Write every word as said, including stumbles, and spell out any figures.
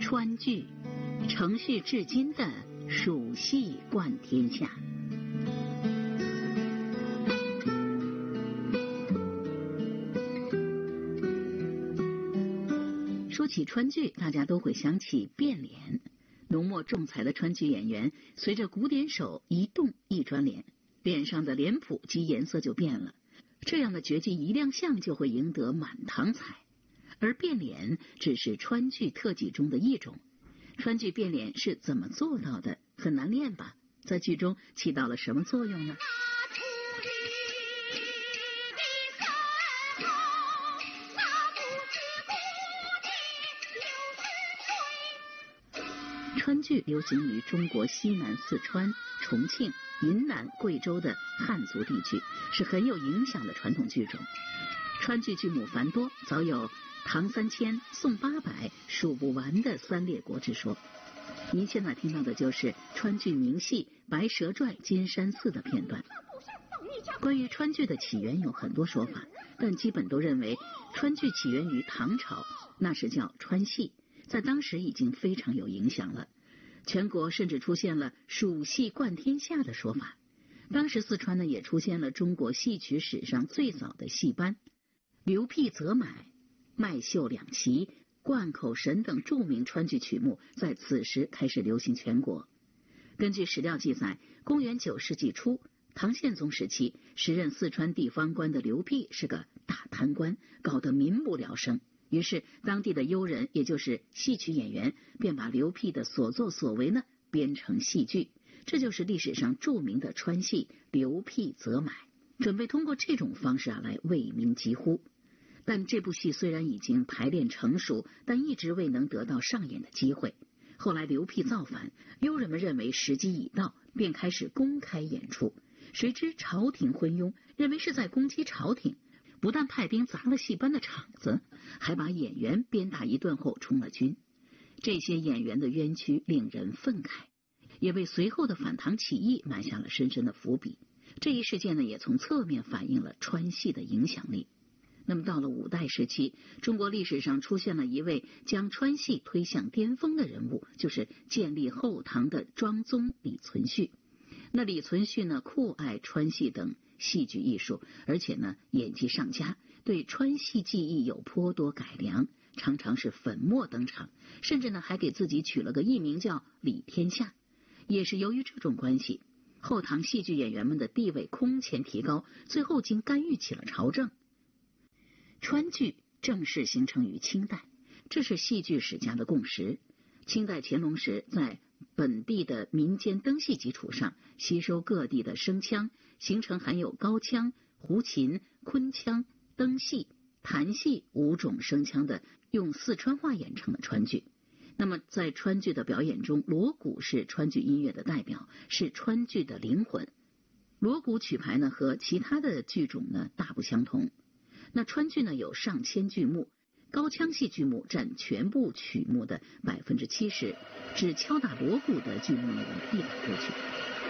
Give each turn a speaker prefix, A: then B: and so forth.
A: 川剧承续至今的蜀戏冠天下。说起川剧，大家都会想起变脸。浓墨重彩的川剧演员随着鼓点手一动一转脸，脸上的脸谱及颜色就变了。这样的绝技一亮相就会赢得满堂彩。而变脸只是川剧特技中的一种。川剧变脸是怎么做到的？很难练吧？在剧中起到了什么作用呢？川剧流行于中国西南四川、重庆、云南、贵州的汉族地区，是很有影响的传统剧种。川剧剧目繁多，早有唐三千、宋八百数不完的三列国之说。您现在听到的就是川剧名戏《白蛇传》金山寺的片段。关于川剧的起源有很多说法，但基本都认为川剧起源于唐朝，那时叫川戏，在当时已经非常有影响了。全国甚至出现了蜀戏冠天下的说法。当时四川呢也出现了中国戏曲史上最早的戏班，刘辟泽买、麦秀两席、贯口神等著名川剧曲目在此时开始流行全国。根据史料记载，公元九世纪初，唐宪宗时期，时任四川地方官的刘辟是个大贪官，搞得民不聊生。于是当地的优人，也就是戏曲演员，便把刘辟的所作所为呢编成戏剧，这就是历史上著名的川戏刘辟泽买，准备通过这种方式啊来为民疾呼。但这部戏虽然已经排练成熟，但一直未能得到上演的机会。后来刘辟造反，优人们认为时机已到，便开始公开演出。谁知朝廷昏庸，认为是在攻击朝廷，不但派兵砸了戏班的场子，还把演员鞭打一顿后充了军。这些演员的冤屈令人愤慨，也为随后的反唐起义埋下了深深的伏笔。这一事件呢，也从侧面反映了川戏的影响力。那么到了五代时期，中国历史上出现了一位将川戏推向巅峰的人物，就是建立后唐的庄宗李存勖。那李存勖呢，酷爱川戏等戏剧艺术，而且呢演技上佳，对川戏技艺有颇多改良，常常是粉墨登场，甚至呢还给自己取了个艺名叫李天下。也是由于这种关系，后唐戏剧演员们的地位空前提高，最后竟干预起了朝政。川剧正式形成于清代，这是戏剧史家的共识。清代乾隆时，在本地的民间灯戏基础上，吸收各地的声腔，形成含有高腔、胡琴、昆腔、灯戏、弹戏五种声腔的用四川话演唱的川剧。那么在川剧的表演中，锣鼓是川剧音乐的代表，是川剧的灵魂。锣鼓曲牌呢和其他的剧种呢大不相同。那川剧呢有上千剧目，高腔戏剧目占全部曲目的百分之七十，只敲打锣鼓的剧目呢有一百多曲。